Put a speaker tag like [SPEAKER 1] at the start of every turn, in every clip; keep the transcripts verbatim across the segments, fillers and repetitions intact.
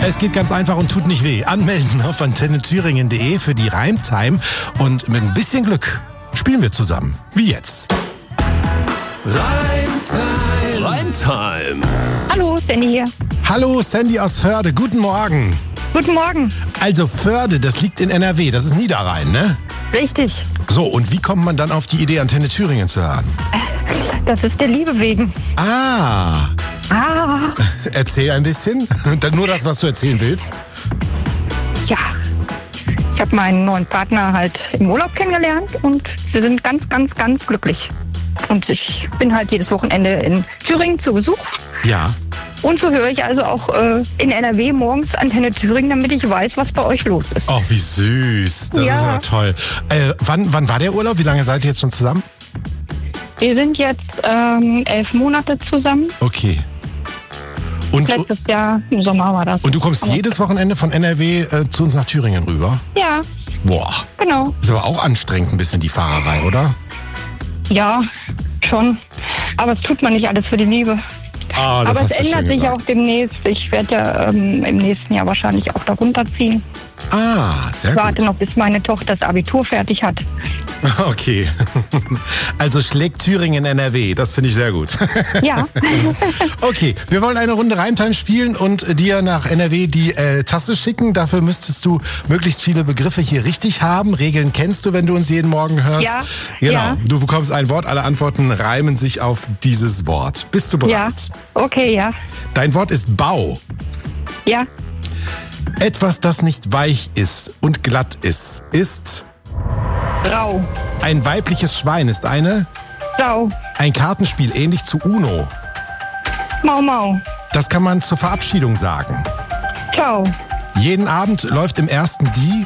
[SPEAKER 1] Es geht ganz einfach und tut nicht weh. Anmelden auf antenne thüringen punkt de für die Reimtime. Und mit ein bisschen Glück spielen wir zusammen. Wie jetzt.
[SPEAKER 2] Reimtime. Reimtime.
[SPEAKER 3] Hallo, Sandy hier.
[SPEAKER 1] Hallo, Sandy aus Förde. Guten Morgen.
[SPEAKER 3] Guten Morgen.
[SPEAKER 1] Also Förde, das liegt in N R W. Das ist Niederrhein, ne?
[SPEAKER 3] Richtig.
[SPEAKER 1] So, und wie kommt man dann auf die Idee, Antenne Thüringen zu hören?
[SPEAKER 3] Das ist der Liebe wegen.
[SPEAKER 1] Ah.
[SPEAKER 3] Ah.
[SPEAKER 1] Erzähl ein bisschen. Dann nur das, was du erzählen willst.
[SPEAKER 3] Ja. Ich habe meinen neuen Partner halt im Urlaub kennengelernt und wir sind ganz, ganz, ganz glücklich. Und ich bin halt jedes Wochenende in Thüringen zu Besuch.
[SPEAKER 1] Ja.
[SPEAKER 3] Und so höre ich also auch äh, in N R W morgens Antenne Thüringen, damit ich weiß, was bei euch los ist.
[SPEAKER 1] Oh, wie süß. Das
[SPEAKER 3] Ja.
[SPEAKER 1] ist ja toll. Äh, wann, wann war der Urlaub? Wie lange seid ihr jetzt schon zusammen?
[SPEAKER 3] Wir sind jetzt ähm, elf Monate zusammen.
[SPEAKER 1] Okay. Und,
[SPEAKER 3] Letztes Jahr im Sommer war das.
[SPEAKER 1] und du kommst
[SPEAKER 3] Aber-
[SPEAKER 1] jedes Wochenende von N R W äh, zu uns nach Thüringen rüber?
[SPEAKER 3] Ja,
[SPEAKER 1] Boah.
[SPEAKER 3] genau.
[SPEAKER 1] Ist aber auch anstrengend ein bisschen die Fahrerei, oder?
[SPEAKER 3] Ja, schon. Aber es tut man nicht alles für die Liebe.
[SPEAKER 1] Ah, das
[SPEAKER 3] Aber es
[SPEAKER 1] hast du schön
[SPEAKER 3] ändert sich
[SPEAKER 1] gesagt.
[SPEAKER 3] auch demnächst. Ich werde ja ähm, im nächsten Jahr wahrscheinlich auch darunter ziehen.
[SPEAKER 1] Ah, sehr
[SPEAKER 3] Ich
[SPEAKER 1] gut.
[SPEAKER 3] warte noch, bis meine Tochter das Abitur fertig hat.
[SPEAKER 1] Okay. Also schlägt Thüringen N R W. Das finde ich sehr gut.
[SPEAKER 3] Ja,
[SPEAKER 1] Okay, wir wollen eine Runde Reimtime spielen und dir nach N R W die äh, Tasse schicken. Dafür müsstest du möglichst viele Begriffe hier richtig haben. Regeln kennst du, wenn du uns jeden Morgen hörst.
[SPEAKER 3] Ja,
[SPEAKER 1] Genau.
[SPEAKER 3] ja.
[SPEAKER 1] Du bekommst ein Wort, alle Antworten reimen sich auf dieses Wort. Bist du bereit?
[SPEAKER 3] ja. Okay, ja.
[SPEAKER 1] Dein Wort ist Bau.
[SPEAKER 3] Ja,
[SPEAKER 1] Etwas, das nicht weich ist und glatt ist, ist
[SPEAKER 3] Rau,
[SPEAKER 1] ein weibliches Schwein, ist eine
[SPEAKER 3] Sau,
[SPEAKER 1] ein Kartenspiel ähnlich zu Uno.
[SPEAKER 3] Mau Mau,
[SPEAKER 1] Das kann man zur Verabschiedung sagen.
[SPEAKER 3] Ciao,
[SPEAKER 1] Jeden Abend läuft im ersten die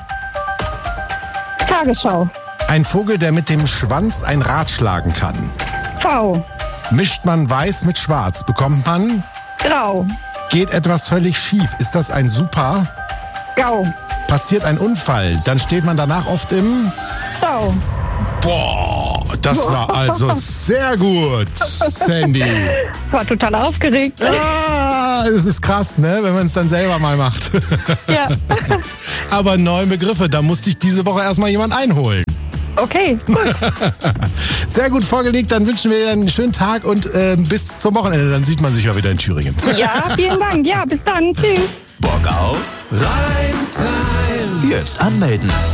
[SPEAKER 3] Tagesschau,
[SPEAKER 1] ein Vogel, der mit dem Schwanz ein Rad schlagen kann.
[SPEAKER 3] V,
[SPEAKER 1] Mischt man weiß mit schwarz, bekommt man
[SPEAKER 3] Grau,
[SPEAKER 1] geht etwas völlig schief. Ist das ein Super?
[SPEAKER 3] Gau,
[SPEAKER 1] Passiert ein Unfall, dann steht man danach oft im
[SPEAKER 3] Sau.
[SPEAKER 1] Boah, das war also sehr gut, Sandy.
[SPEAKER 3] War total aufgeregt.
[SPEAKER 1] Ah, es ist krass, ne, wenn man es dann selber mal macht.
[SPEAKER 3] Ja,
[SPEAKER 1] Aber neue Begriffe, da musste ich diese Woche erstmal jemand einholen.
[SPEAKER 3] okay, gut.
[SPEAKER 1] Sehr gut vorgelegt, dann wünschen wir dir einen schönen Tag und äh, bis zum Wochenende, dann sieht man sich ja wieder in Thüringen.
[SPEAKER 3] Ja, vielen Dank. Ja, bis dann. Tschüss.
[SPEAKER 2] Bock auf Reimtime. Jetzt anmelden.